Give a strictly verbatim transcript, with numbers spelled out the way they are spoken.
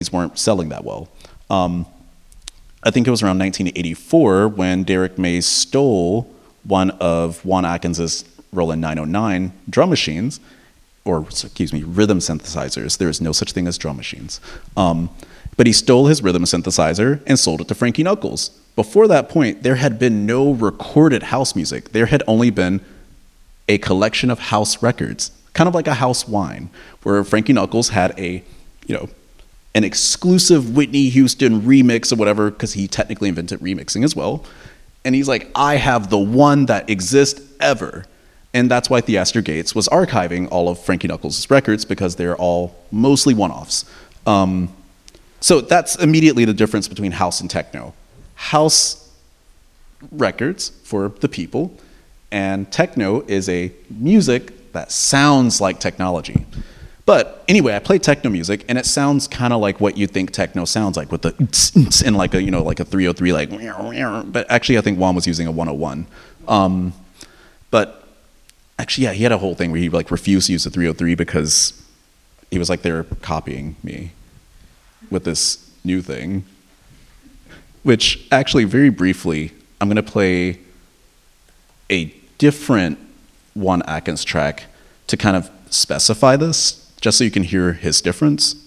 weren't selling that well. Um, I think it was around nineteen eighty-four when Derek Mays stole one of Juan Atkins's Roland nine oh nine drum machines, or excuse me, rhythm synthesizers. There is no such thing as drum machines. Um, but he stole his rhythm synthesizer and sold it to Frankie Knuckles. Before that point, there had been no recorded house music. There had only been a collection of house records, kind of like a house wine, where Frankie Knuckles had a, you know, an exclusive Whitney Houston remix or whatever, because he technically invented remixing as well. And he's like, I have the one that exists ever. And that's why Theaster Gates was archiving all of Frankie Knuckles' records, because they're all mostly one-offs. Um, so that's immediately the difference between house and techno. House records for the people, and techno is a music that sounds like technology. But anyway, I play techno music, and it sounds kind of like what you think techno sounds like, with the and like a, you know, like a three oh three, like. But actually, I think Juan was using a one oh one. Um, but actually, yeah, he had a whole thing where he like refused to use the three oh three because he was like, they're copying me with this new thing. Which actually, very briefly, I'm gonna play a different Juan Atkins track to kind of specify this, just so you can hear his difference.